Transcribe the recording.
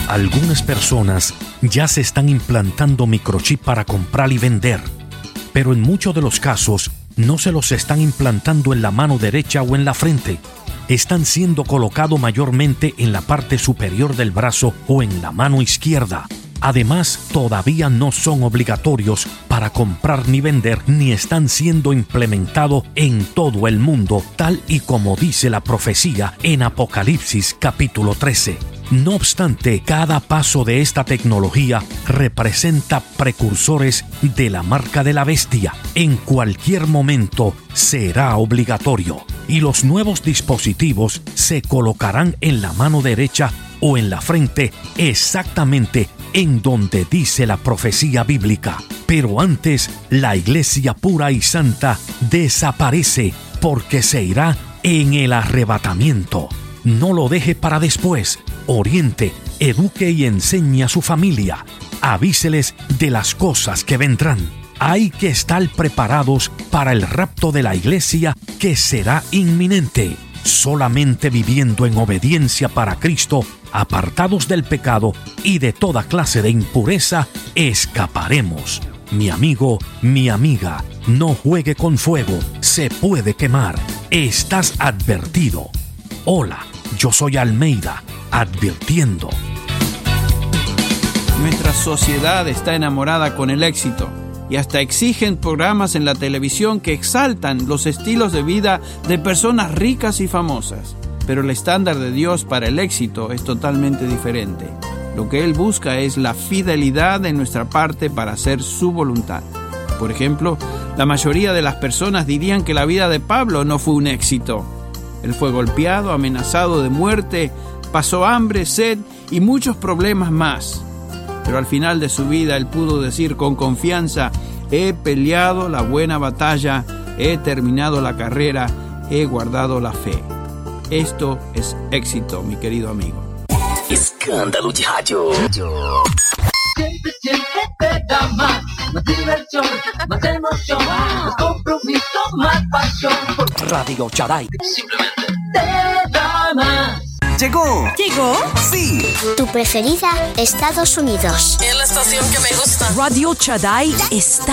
Algunas personas ya se están implantando microchip para comprar y vender, pero en muchos de los casos no se los están implantando en la mano derecha o en la frente. Están siendo colocados mayormente en la parte superior del brazo o en la mano izquierda. Además, todavía no son obligatorios para comprar ni vender, ni están siendo implementados en todo el mundo, tal y como dice la profecía en Apocalipsis capítulo 13. No obstante, cada paso de esta tecnología representa precursores de la marca de la bestia. En cualquier momento será obligatorio, y los nuevos dispositivos se colocarán en la mano derecha o en la frente, exactamente en donde dice la profecía bíblica. Pero antes, la iglesia pura y santa desaparece porque se irá en el arrebatamiento. No lo deje para después. Oriente, eduque y enseñe a su familia. Avíseles de las cosas que vendrán. Hay que estar preparados para el rapto de la iglesia que será inminente. Solamente viviendo en obediencia para Cristo, apartados del pecado y de toda clase de impureza, escaparemos. Mi amigo, mi amiga, no juegue con fuego, se puede quemar. Estás advertido. Hola, yo soy Almeida, advirtiendo. Nuestra sociedad está enamorada con el éxito y hasta exigen programas en la televisión que exaltan los estilos de vida de personas ricas y famosas. Pero el estándar de Dios para el éxito es totalmente diferente. Lo que Él busca es la fidelidad de nuestra parte para hacer su voluntad. Por ejemplo, la mayoría de las personas dirían que la vida de Pablo no fue un éxito. Él fue golpeado, amenazado de muerte, pasó hambre, sed y muchos problemas más. Pero al final de su vida él pudo decir con confianza: he peleado la buena batalla, he terminado la carrera, he guardado la fe. Esto es éxito, mi querido amigo. Escándalo de radio. Siempre te da más diversión, más emoción, más compromiso, más pasión. Radio Chaday. Simplemente te da más. ¿Llegó? Sí. Tu preferida, Estados Unidos. Es la estación que me gusta. Radio Chaday está